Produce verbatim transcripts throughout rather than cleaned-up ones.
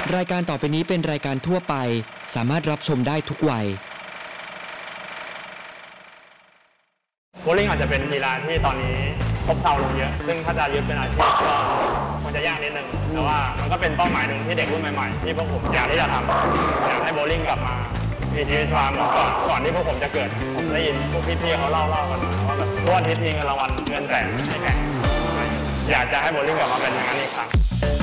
รายการต่อไปนี้เป็นรายการทั่วไปสามารถรับชมได้ทุกวัยโบว์ลิ่งอาจจะเป็นกีฬาที่ตอนนี้ซบเซาลงเยอะซึ่งถ้าจะยึดเป็นอาชีพก็มันจะยากนิดนึงแต่ว่ามันก็เป็นเป้าหมายหนึ่งที่เด็กรุ่นใหม่ๆที่พวกผมอยากที่จะทำอยากให้โบว์ลิ่งกลับมามีชีวิตชีวาเหมือนก่อนก่อนที่พวกผมจะเกิดผมได้ยินพวกพี่ๆเขาเล่าเล่ากันว่าแบบทุกอาทิตย์มีเงินรางวัลเงินแสนให้แข่งอยากจะให้โบว์ลิ่งกลับมาเป็นอย่างนั้นอีกครั้ง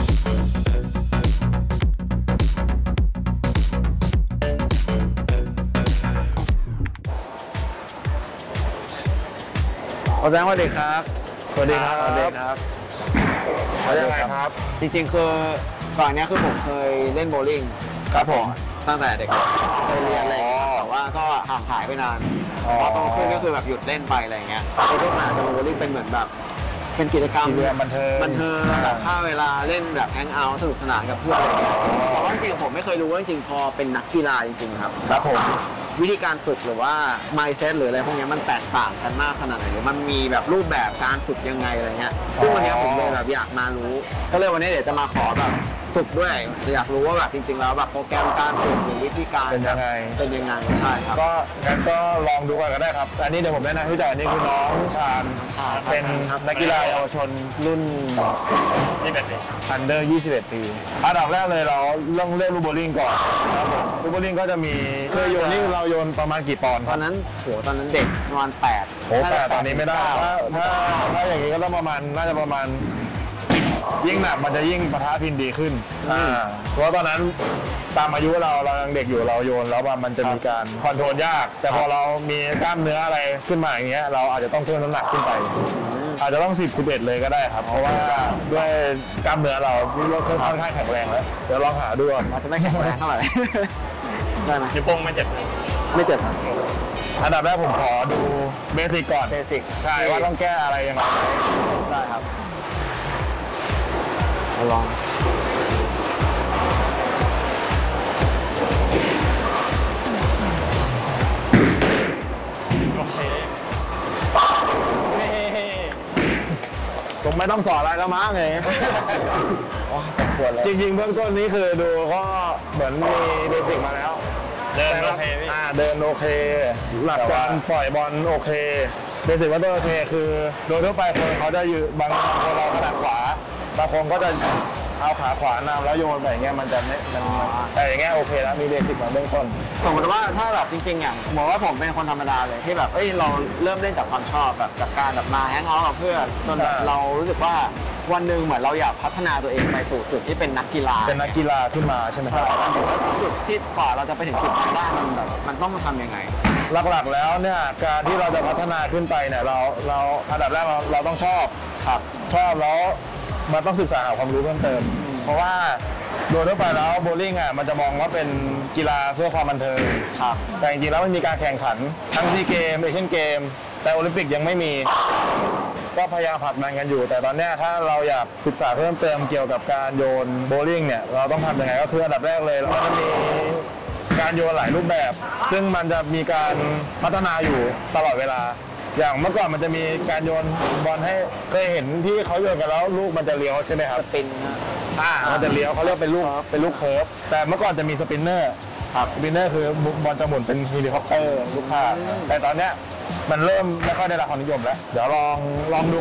อาจารย์สวัสดีครับสวัสดีครับสวัสดีครับเขายังไงครับจริงๆคือก่อนนี้คือผมเคยเล่นโบว์ลิ่งครับผมตั้งแต่เด็กเคยเรียนอะไรแต่ว่าก็ห่างหายไปนานพอโตขึ้นก็คือแบบหยุดเล่นไปอะไรเงี้ยไอ้ที่มาจะโบว์ลิ่งเป็นเหมือนแบบเป็นกิจกรรมบันเทิงบันเทิงแบบฆ่าเวลาเล่นแบบแฮงเอาท์สนุกสนานกับเพื่อนอะไรเงี้ยแต่ว่าจริงๆผมไม่เคยรู้ว่าจริงๆพอเป็นนักกีฬาจริงๆครับครับผมวิธีการฝึกหรือว่า mindset หรืออะไรพวกนี้มันแตกต่างกันมากขนาดไหนหรือมันมีแบบรูปแบบการฝึกยังไงอะไรเงี้ยซึ่งวันนี้ผมเลยแบบอยากมารู้ก็เลยวันนี้เดี๋ยวจะมาขอแบบฝึกด้วยอยากรู้ว่าแบบจริงๆแล้วแบบโปรแกรมการฝึกหรือวิธีการเป็นยังไงเป็นยังไงใช่ครับก็งั้นก็ลองดูกันก็ได้ครับอันนี้เดี๋ยวผมแนะนำพี่จ่ายอันนี้คือน้องชาญเป็นนักกีฬาเยาวชนรุ่นยี่สิบเอ็ดปีอันเดอร์ยี่สิบเอ็ดปีอันดับแรกเลยเราเรื่องเล่นลูกโบว์ลิ่งก่อนครับผมลูกโบว์ลิ่งก็จะมีเคยโยนนี่เราโยนประมาณกี่ปอนด์ตอนนั้นโหตอนนั้นเด็กประมาณแปดโอ้แปดตอนนี้ไม่ได้ถ้าถ้าถ้าอย่างนี้ก็ต้องประมาณน่าจะประมาณสิบยิ่งหนักมันจะยิ่งปะทะพินดีขึ้นอ่าเพราะตอนนั้นตามอายุเราเรายังเด็กอยู่เราโยนแล้วว่ามันจะมีการคอนโทรลยากแต่พอเรามีกล้ามเนื้ออะไรขึ้นมาอย่างเงี้ยเราอาจจะต้องเพิ่มน้ำหนักขึ้นไปอาจจะต้องสิบ สิบเอ็ดเลยก็ได้ครับเพราะว่าด้วยกล้ามเนื้อเราค่อนข้างแข็งแรงแล้วเดี๋ยวลองหาดูอาจจะไม่แข็งแรงเท่าไหร่ได้ไหมนิ้วโป้งไม่เจ็บไม่เจ็บครับอันดับแรกผมขอดูเบสิกก่อนเบสิกใช่ว่าต้องแก้อะไรยังไงได้ครับลองโอเคผมไม่ต้องสอนอะไรแล้วมั้งไงจริงๆเบื้องต้นนี้คือดูก็เหมือนมีเบสิกมาแล้วเดินโอเคอ่าเดินโอเคหลักการปล่อยบอลโอเคเบสิกว่าโอเคคือโดยทั่วไปคนเขาจะอยู่บางคนเราถนัดขวาบางคนก็จะเอาขาขวานำแล้วโยนไปอย่างเงี้ยมันจะไม่มันแต่อย่างเงี้ยโอเคแล้วมีเบสิกมาเบื้องต้นสมมติว่าถ้าแบบจริงๆอย่างบอกว่าผมเป็นคนธรรมดาเลยที่แบบเอ้ยเราเริ่มเล่นจากความชอบแบบจากการแบบมาแฮงเอาท์กับเพื่อนจนเรารู้สึกว่าวันหนึ่งเหมือนเราอยากพัฒนาตัวเองไปสู่จุดที่เป็นนักกีฬาเป็นนักกีฬาขึ้นมาใช่ไหมครับจุดที่กว่าเราจะไปถึงจุดนั้นได้มันแบบมันต้องทำยังไงหลักๆแล้วเนี่ยการที่เราจะพัฒนาขึ้นไปเนี่ยเราเราอันดับแรกเราเราต้องชอบครับชอบแล้วมันต้องศึกษาหาความรู้เพิ่มเติมเพราะว่าโดยทั่วไปแล้วโบว์ลิ่งอ่ะมันจะมองว่าเป็นกีฬาเพื่อความบันเทิงครับแต่จริงๆแล้วมันมีการแข่งขันทั้งซีเกมเอเชียนเกมแต่โอลิมปิกยังไม่มีก็พยายามผลักดันกันอยู่แต่ตอนนี้ถ้าเราอยากศึกษาเพิ่มเติมเกี่ยวกับการโยนโบว์ลิ่งเนี่ยเราต้องทำยังไงก็คืออันดับแรกเลยเราก็จะมีการโยนหลายรูปแบบซึ่งมันจะมีการพัฒนาอยู่ตลอดเวลาอย่างเมื่อก่อนมันจะมีการโยนบอลให้เคยเห็นที่เขาโยนกันแล้วลูกมันจะเลี้ยวใช่ไหมครับสปินอ่ามันจะเลี้ยวเขาเรียกเป็นลูกเป็นลูกเคิร์ฟแต่เมื่อก่อนจะมีสปินเนอร์ครับสปินเนอร์คือบอลจะหมุนเป็นเฮลิคอปเตอร์ลูกค้าแต่ตอนเนี้ยมันเริ่มไม่ค่อยได้รับความนิยมแล้วเดี๋ยวลองลองดู